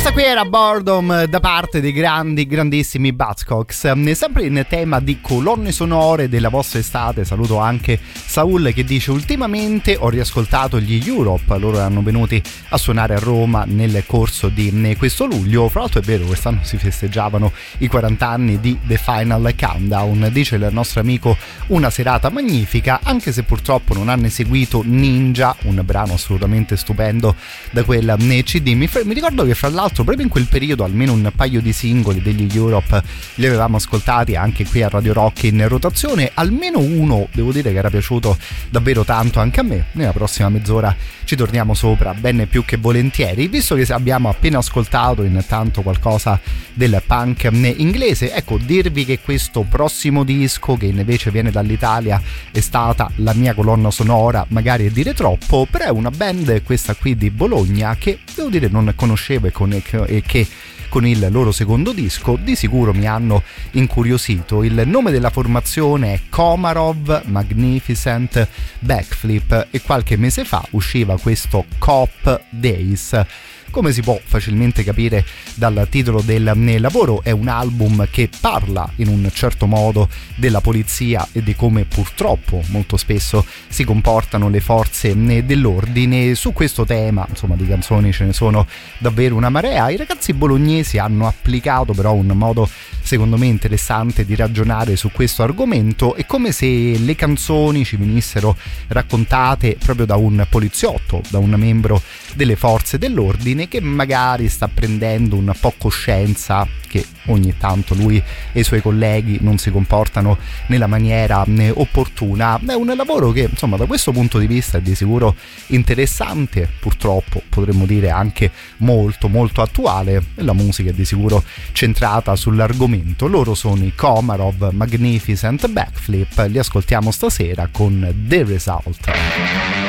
Questa qui era Boredom da parte dei grandissimi Buzzcocks. Sempre in tema di colonne sonore della vostra estate, saluto anche Saul che dice: ultimamente ho riascoltato gli Europe, loro erano venuti a suonare a Roma nel corso di questo luglio. Fra l'altro è vero, quest'anno si festeggiavano i 40 anni di The Final Countdown. Dice il nostro amico: una serata magnifica, anche se purtroppo non hanno eseguito Ninja, un brano assolutamente stupendo da quel CD. Mi ricordo che fra l'altro proprio in quel periodo almeno un paio di singoli degli Europe li avevamo ascoltati anche qui a Radio Rock in rotazione, almeno uno devo dire che era piaciuto davvero tanto anche a me. Nella prossima mezz'ora ci torniamo sopra ben più che volentieri, visto che abbiamo appena ascoltato intanto qualcosa del punk inglese. Ecco, dirvi che questo prossimo disco, che invece viene dall'Italia, è stata la mia colonna sonora, magari è dire troppo, però è una band, questa qui di Bologna, che devo dire non conoscevo e che con il loro secondo disco di sicuro mi hanno incuriosito. Il nome della formazione è Komarov Magnificent Backflip e qualche mese fa usciva questo Cop Days. Come si può facilmente capire dal titolo del lavoro, è un album che parla in un certo modo della polizia e di come purtroppo molto spesso si comportano le forze dell'ordine. Su questo tema, insomma, di canzoni ce ne sono davvero una marea. I ragazzi bolognesi hanno applicato però un modo secondo me interessante di ragionare su questo argomento. È come se le canzoni ci venissero raccontate proprio da un poliziotto, da un membro delle forze dell'ordine che magari sta prendendo un po' coscienza che ogni tanto lui e i suoi colleghi non si comportano nella maniera opportuna. È un lavoro che insomma da questo punto di vista è di sicuro interessante, purtroppo potremmo dire anche molto molto attuale, e la musica è di sicuro centrata sull'argomento. Loro sono i Komarov Magnificent Backflip, li ascoltiamo stasera con The Result.